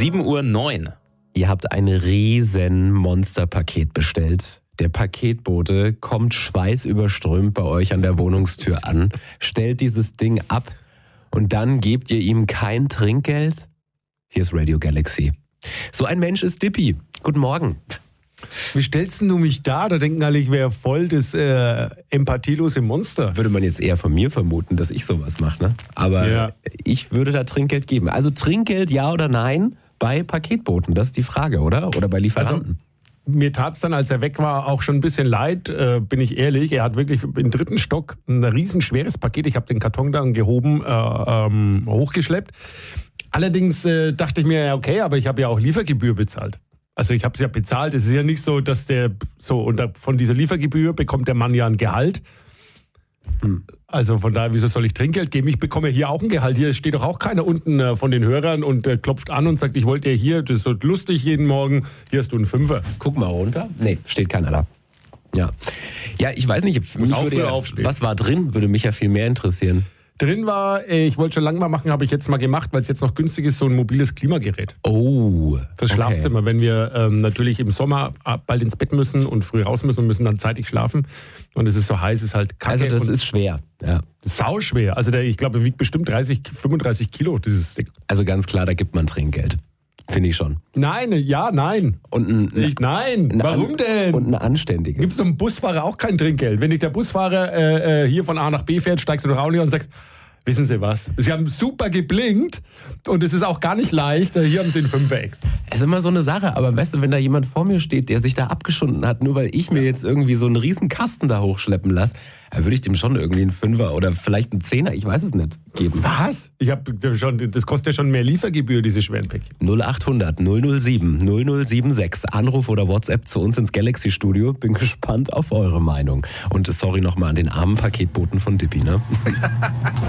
7:09 Uhr. Ihr habt ein riesen Monsterpaket bestellt. Der Paketbote kommt schweißüberströmt bei euch an der Wohnungstür an, stellt dieses Ding ab und dann gebt ihr ihm kein Trinkgeld? Hier ist Radio Galaxy. So ein Mensch ist Dippi. Guten Morgen. Wie stellst du mich da? Da denken alle, ich wäre voll das empathielose Monster. Würde man jetzt eher von mir vermuten, dass ich sowas mache, ne? Aber Ja. Ich würde da Trinkgeld geben. Also Trinkgeld ja oder nein bei Paketboten? Das ist die Frage, oder? Oder bei Lieferanten? Mir tat es dann, als er weg war, auch schon ein bisschen leid, bin ich ehrlich. Er hat wirklich im 3. Stock ein riesenschweres Paket. Ich habe den Karton dann gehoben, hochgeschleppt. Allerdings dachte ich mir, ja okay, aber ich habe ja auch Liefergebühr bezahlt. Also ich habe es ja bezahlt. Es ist ja nicht so, dass von dieser Liefergebühr bekommt der Mann ja ein Gehalt. Also von daher, wieso soll ich Trinkgeld geben? Ich bekomme hier auch ein Gehalt. Hier steht doch auch keiner unten von den Hörern und klopft an und sagt, ich wollte ja hier, das ist so lustig jeden Morgen, hier hast du einen Fünfer. Guck mal runter. Nee, steht keiner da. Ja, ich weiß nicht, Muss auch früher aufstehen. was war drin, würde mich ja viel mehr interessieren. Drin war, ich wollte schon lange mal machen, habe ich jetzt mal gemacht, weil es jetzt noch günstig ist, so ein mobiles Klimagerät. Oh, Fürs okay. Schlafzimmer, wenn wir natürlich im Sommer bald ins Bett müssen und früh raus müssen und müssen dann zeitig schlafen. Und es ist so heiß, ist halt kacke. Also das und ist schwer, ja. sauschwer. Also ich glaube, er wiegt bestimmt 35 Kilo, dieses Ding. Also ganz klar, da gibt man Trinkgeld. Finde ich schon. Nein, nein. Und Nein, warum denn? Und ein anständiges. Gibt es einem Busfahrer auch kein Trinkgeld? Wenn dich der Busfahrer hier von A nach B fährt, steigst du doch auch nicht und sagst, wissen Sie was? Sie haben super geblinkt und es ist auch gar nicht leicht. Hier haben Sie einen Fünfer extra. Es ist immer so eine Sache, aber weißt du, wenn da jemand vor mir steht, der sich da abgeschunden hat, nur weil ich mir jetzt irgendwie so einen riesen Kasten da hochschleppen lasse, dann würde ich dem schon irgendwie einen Fünfer oder vielleicht einen Zehner, ich weiß es nicht, geben. Was? Das kostet ja schon mehr Liefergebühr, diese schweren Päckchen. 0800 007 0076. Anruf oder WhatsApp zu uns ins Galaxy-Studio. Bin gespannt auf eure Meinung. Und sorry nochmal an den armen Paketboten von Dippi, ne?